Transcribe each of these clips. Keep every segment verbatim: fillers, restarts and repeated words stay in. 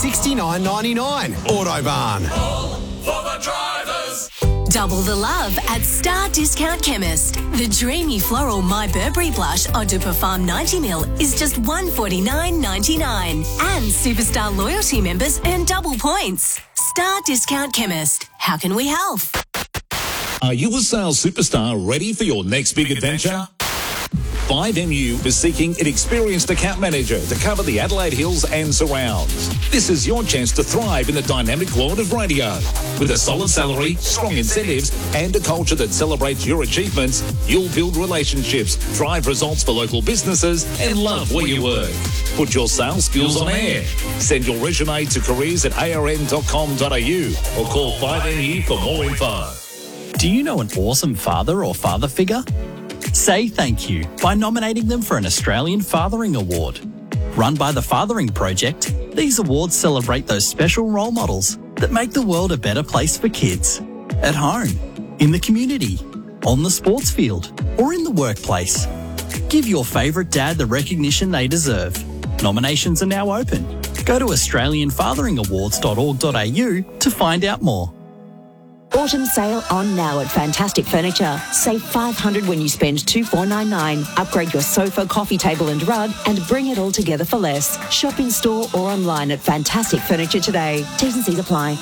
sixty-nine ninety-nine. Autobarn. All for the drivers. Double the love at Star Discount Chemist. The dreamy floral My Burberry blush Eau de Parfum ninety milliliters is just one forty-nine ninety-nine. And Superstar loyalty members earn double points. Star Discount Chemist. How can we help? Are you a sales superstar ready for your next big, big adventure? five M U is seeking an experienced account manager to cover the Adelaide Hills and surrounds. This is your chance to thrive in the dynamic world of radio. With a solid salary, strong incentives, and a culture that celebrates your achievements, you'll build relationships, drive results for local businesses, and love where you work. Put your sales skills on air. Send your resume to careers at a r n dot com dot a u or call five M U for more info. Do you know an awesome father or father figure? Say thank you by nominating them for an Australian Fathering Award. Run by the Fathering Project, these awards celebrate those special role models that make the world a better place for kids. At home, in the community, on the sports field, or in the workplace. Give your favourite dad the recognition they deserve. Nominations are now open. Go to australian fathering awards dot org dot a u to find out more. Autumn sale on now at Fantastic Furniture. Save five hundred dollars when you spend two thousand four hundred ninety-nine dollars. Upgrade your sofa, coffee table and rug and bring it all together for less. Shop in store or online at Fantastic Furniture today. T's and C's apply.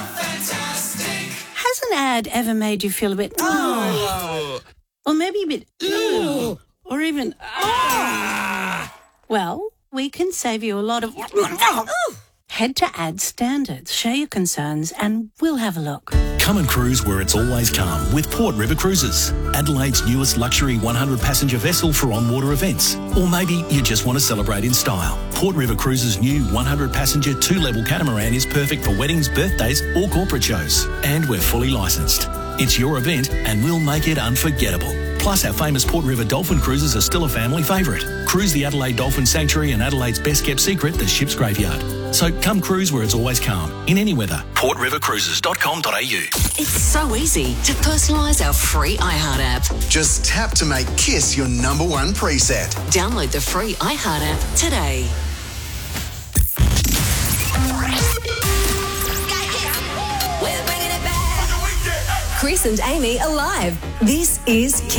Has an ad ever made you feel a bit... Oh. Or maybe a bit... Ooh. Or even... Oh. Well, we can save you a lot of... Head to Ad Standards, share your concerns, and we'll have a look. Come and cruise where it's always calm with Port River Cruises, Adelaide's newest luxury one hundred passenger vessel for on-water events. Or maybe you just want to celebrate in style. Port River Cruises' new one hundred passenger two-level catamaran is perfect for weddings, birthdays, or corporate shows. And we're fully licensed. It's your event and we'll make it unforgettable. Plus, our famous Port River Dolphin Cruises are still a family favourite. Cruise the Adelaide Dolphin Sanctuary and Adelaide's best-kept secret, the Ship's Graveyard. So come cruise where it's always calm, in any weather. port river cruises dot com dot a u. It's so easy to personalise our free iHeart app. Just tap to make Kiss your number one preset. Download the free iHeart app today. Chris and Amy are live. This is